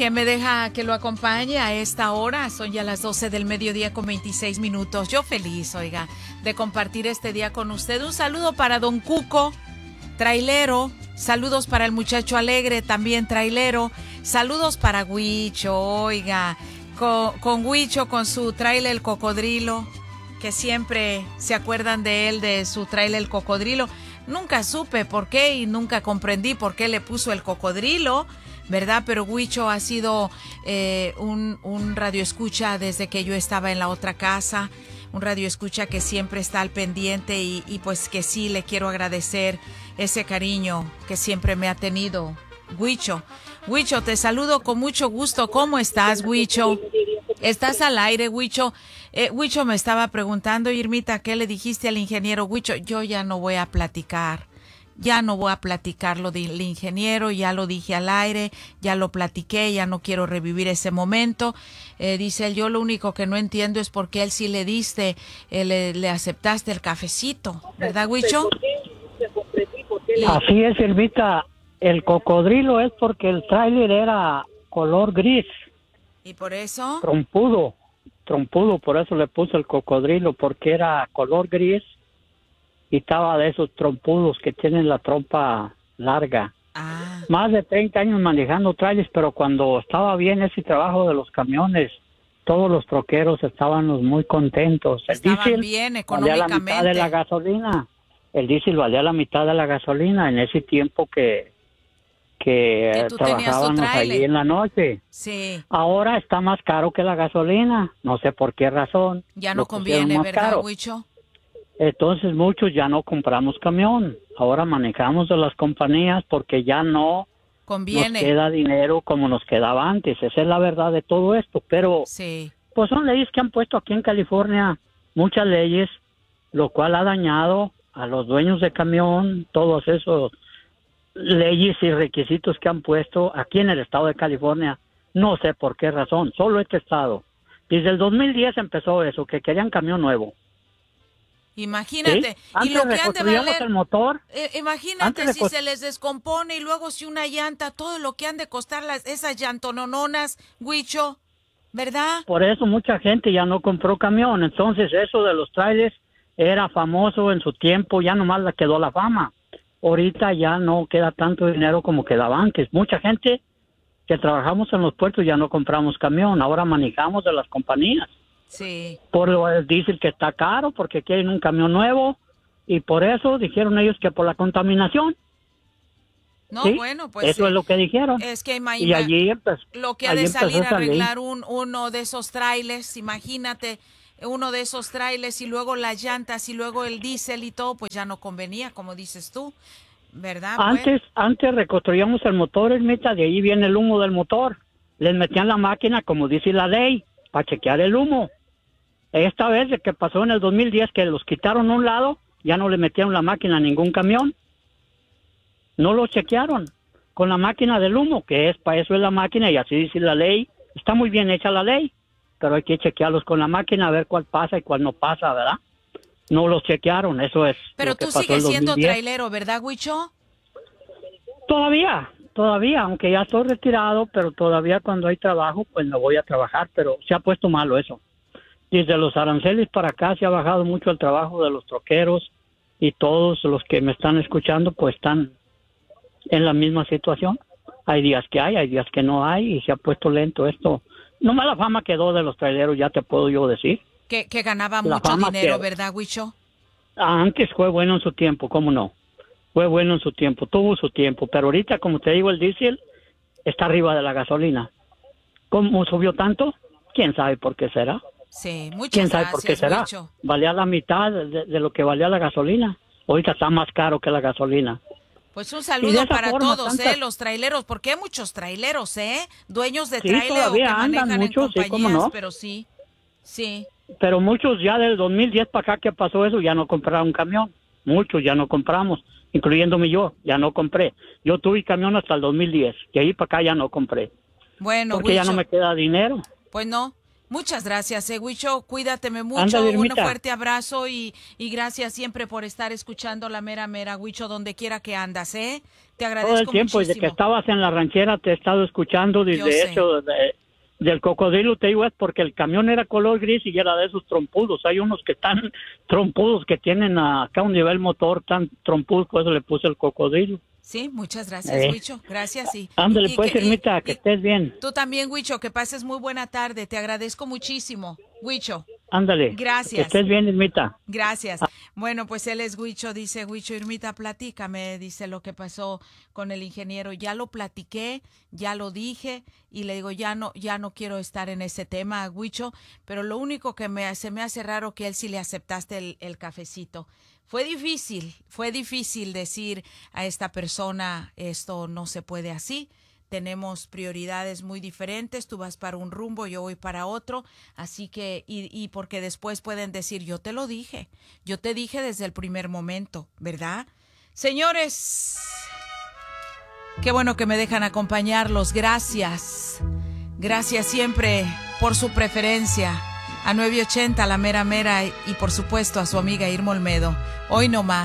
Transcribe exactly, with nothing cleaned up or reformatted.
que me deja que lo acompañe a esta hora. Son ya las doce del mediodía con veintiséis minutos. Yo feliz, oiga, de compartir este día con usted. Un saludo para don Cuco, trailero. Saludos para el muchacho alegre, también trailero. Saludos para Huicho, oiga, con, con Huicho, con su trailer El Cocodrilo, que siempre se acuerdan de él, de su trailer El Cocodrilo. Nunca supe por qué y nunca comprendí por qué le puso el cocodrilo, ¿verdad? Pero Huicho ha sido eh, un, un radioescucha desde que yo estaba en la otra casa, un radioescucha que siempre está al pendiente y, y pues que sí le quiero agradecer ese cariño que siempre me ha tenido, Huicho. Huicho, te saludo con mucho gusto. ¿Cómo estás, Huicho? ¿Estás al aire, Huicho? Eh, Huicho me estaba preguntando, Irmita, ¿qué le dijiste al ingeniero? Huicho, yo ya no voy a platicar, ya no voy a platicar lo del ingeniero, ya lo dije al aire, ya lo platiqué, ya no quiero revivir ese momento. Eh, dice él, yo lo único que no entiendo es por qué él sí le diste, eh, le, le aceptaste el cafecito, ¿verdad, Huicho? Así es, Irmita, el cocodrilo es porque el tráiler era color gris. ¿Y por eso? Trompudo. Trompudo, por eso le puse el cocodrilo, porque era color gris y estaba de esos trompudos que tienen la trompa larga. Ah. Más de treinta años manejando trailers, pero cuando estaba bien ese trabajo de los camiones, todos los troqueros estábamos muy contentos. El Estaban diésel bien valía la económicamente. mitad de la gasolina. El diésel valía la mitad de la gasolina en ese tiempo que que, Que tú tenías tu trabajábamos tráiler. allí en la noche. Sí, Ahora está más caro que la gasolina, no sé por qué razón. ya Lo no pusieron conviene, más ¿verdad, caro. Huicho? Entonces muchos ya no compramos camión, ahora manejamos de las compañías porque ya no Conviene. nos queda dinero como nos quedaba antes. Esa es la verdad de todo esto, pero Sí. pues son leyes que han puesto aquí en California, muchas leyes, lo cual ha dañado a los dueños de camión, todos esos leyes y requisitos que han puesto aquí en el estado de California, no sé por qué razón, solo este estado. Desde el dos mil diez empezó eso, que querían camión nuevo. Imagínate. ¿Sí? Y Antes lo que han de reconstruíamos valer, el motor. eh, imagínate Antes si recon- se les descompone y luego si una llanta, todo lo que han de costar las, esas llantonononas, Huicho, ¿verdad? Por eso mucha gente ya no compró camión. Entonces eso de los trailers era famoso en su tiempo, ya nomás le quedó la fama. Ahorita ya no queda tanto dinero como quedaba antes. Mucha gente que trabajamos en los puertos ya no compramos camión, ahora manejamos de las compañías. Sí. Por el diésel que está caro, porque quieren un camión nuevo, y por eso dijeron ellos que por la contaminación. No, ¿Sí? bueno, pues Eso eh, es lo que dijeron. es que ima- Y allí empezó, lo que ha allí de empezó salir a esa ley. arreglar un, uno de esos trailers, imagínate, uno de esos trailers y luego las llantas y luego el diésel y todo, pues ya no convenía, como dices tú, ¿verdad? Antes, antes reconstruíamos el motor, Ermita, de ahí viene el humo del motor. Les metían la máquina, como dice la ley, para chequear el humo. Esta vez de que pasó en el dos mil diez, que los quitaron a un lado, ya no le metieron la máquina a ningún camión. No lo chequearon con la máquina del humo, que es para eso es la máquina, y así dice la ley. Está muy bien hecha la ley, pero hay que chequearlos con la máquina a ver cuál pasa y cuál no pasa, ¿verdad? No los chequearon, eso es. Pero lo que tú pasó sigues el siendo dos mil diez. trailero, ¿verdad, Huicho? Todavía, todavía, aunque ya estoy retirado, pero todavía cuando hay trabajo, pues me voy a trabajar, pero se ha puesto malo eso. Desde los aranceles para acá se ha bajado mucho el trabajo de los troqueros, y todos los que me están escuchando pues están en la misma situación. Hay días que hay, hay días que no hay, y se ha puesto lento esto. No mala fama quedó de los traileros, ya te puedo yo decir. Que, que ganaba La mucho fama dinero, que- ¿verdad, Huicho? Antes fue bueno en su tiempo, ¿cómo no? Fue bueno en su tiempo, tuvo su tiempo, pero ahorita, como te digo, el diésel está arriba de la gasolina. ¿Cómo subió tanto? ¿Quién sabe por qué será? Sí, muchas ¿Quién sabe gracias, por qué será? Huicho. Valía la mitad de, de lo que valía la gasolina. Ahorita está más caro que la gasolina. Pues un Y de saludo esa para forma, todos, tantas- ¿eh? Los traileros, porque hay muchos traileros, ¿eh? Dueños de Sí, trailer o que todavía andan manejan muchos, sí, en cómo compañías, no. pero sí, sí. Pero muchos ya del dos mil diez para acá que pasó eso ya no compraron un camión. Muchos ya no compramos, incluyéndome yo, ya no compré. Yo tuve camión hasta el dos mil diez, y ahí para acá ya no compré. Bueno, Porque ya no Huicho, me queda dinero. pues no. Muchas gracias, eh, Huicho. Cuídateme mucho. Ándale, Un Irmita. fuerte abrazo y, y gracias siempre por estar escuchando la mera mera, Huicho, donde quiera que andas, ¿eh? Te agradezco Todo el tiempo, muchísimo. desde que estabas en la ranchera te he estado escuchando, Yo desde sé. hecho de- del cocodrilo, te digo, es porque el camión era color gris y era de esos trompudos. Hay unos que están trompudos, que tienen acá un nivel motor tan trompudo, por eso le puse el cocodrilo. Sí, muchas gracias, Eh. Huicho. Gracias, sí. Ándale, Y pues, que- y- Irmita, que y estés bien. Tú también, Huicho, que pases muy buena tarde. Te agradezco muchísimo, Huicho. Ándale. Gracias. Que estés bien, Irmita. Gracias. Bueno, pues él es Huicho, dice Huicho, Irmita, platícame, dice lo que pasó con el ingeniero. Ya lo platiqué, ya lo dije y le digo, ya no, ya no quiero estar en ese tema, Huicho, pero lo único que me, se me hace raro que él sí le aceptaste el, el cafecito. Fue difícil, fue difícil decir a esta persona, esto no se puede así. Tenemos prioridades muy diferentes, tú vas para un rumbo, yo voy para otro, así que, y, y porque después pueden decir, yo te lo dije, yo te dije desde el primer momento, ¿verdad? Señores, qué bueno que me dejan acompañarlos, gracias, gracias siempre por su preferencia, a nueve ochenta, la mera mera, y por supuesto a su amiga Irma Olmedo, hoy no más.